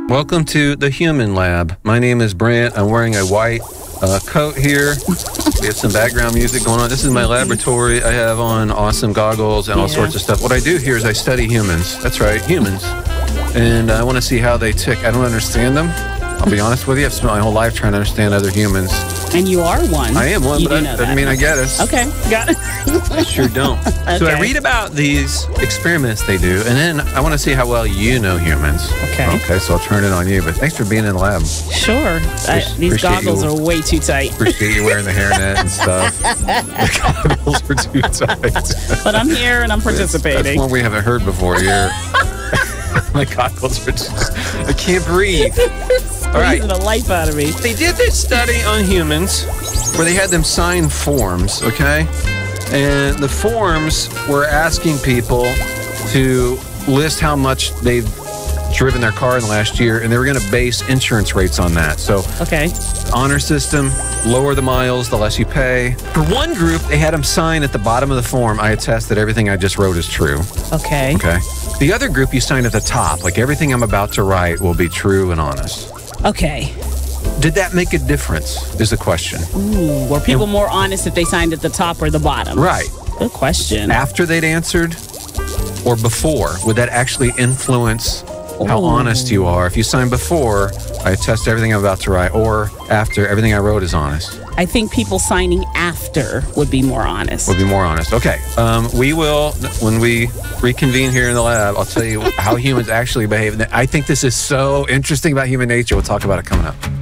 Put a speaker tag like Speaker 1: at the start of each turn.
Speaker 1: Welcome to the Human Lab. My name is Brant. I'm wearing a white coat here. We have some background music going on. This is my laboratory. I have on awesome goggles and all sorts of stuff. What I do here is I study humans. That's right, humans. And I want to see how they tick. I don't understand them. I'll be honest with you. I've spent my whole life trying to understand other humans.
Speaker 2: And you are one.
Speaker 1: I am one,
Speaker 3: you
Speaker 1: but I mean, I get it.
Speaker 3: Okay, got it.
Speaker 1: I sure don't.
Speaker 3: Okay.
Speaker 1: So I read about these experiments they do, and then I want to see how well you know humans.
Speaker 3: Okay.
Speaker 1: Okay, so I'll turn it on you, but thanks for being in the lab.
Speaker 3: Sure. These goggles are way too tight.
Speaker 1: Appreciate you wearing the hairnet and stuff. The goggles are too tight.
Speaker 3: But I'm here and I'm participating.
Speaker 1: That's one we haven't heard before here. My goggles are just, I can't breathe. All right.
Speaker 3: Squeezing the life out of me.
Speaker 1: They did this study on humans where they had them sign forms, okay? And the forms were asking people to list how much they've driven their car in the last year, and they were going to base insurance rates on that. So,
Speaker 3: okay.
Speaker 1: Honor system, lower the miles, the less you pay. For one group, they had them sign at the bottom of the form, I attest that everything I just wrote is true.
Speaker 3: Okay.
Speaker 1: Okay. The other group, you sign at the top, like everything I'm about to write will be true and honest.
Speaker 3: Okay.
Speaker 1: Did that make a difference, is the question.
Speaker 3: Ooh, were people more honest if they signed at the top or the bottom?
Speaker 1: Right.
Speaker 3: Good question.
Speaker 1: After they'd answered or before, would that actually influence how honest you are? If you sign before, I attest to everything I'm about to write, or after, everything I wrote is honest.
Speaker 3: I think people signing after would be more honest.
Speaker 1: Would be more honest. Okay. We will, when we reconvene here in the lab, I'll tell you how humans actually behave. I think this is so interesting about human nature. We'll talk about it coming up.